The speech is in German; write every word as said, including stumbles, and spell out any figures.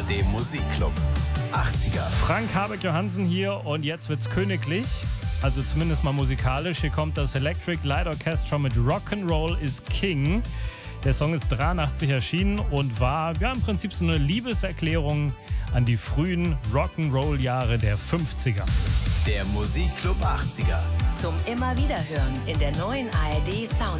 A R D Musikclub achtziger. Frank Habeck Johansen hier und jetzt wird's königlich. Also zumindest mal musikalisch. Hier kommt das Electric Light Orchestra mit Rock'n'Roll is King. Der Song ist dreiundachtzig erschienen und war ja im Prinzip so eine Liebeserklärung an die frühen Rock'n'Roll-Jahre der fünfziger. Der Musikclub achtziger. Zum immer wieder hören in der neuen A R D Sound